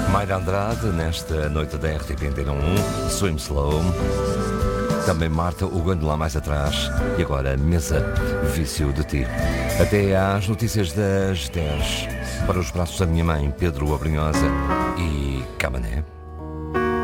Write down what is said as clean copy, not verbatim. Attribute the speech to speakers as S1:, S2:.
S1: Mayra Andrade, nesta noite da RTP Antena 1, Swim Slow. Também Marta, o Gando lá mais atrás. E agora, Mesa, Vício de Ti. Até às notícias das 10. Para os braços da minha mãe, Pedro Abrinhosa e Camané.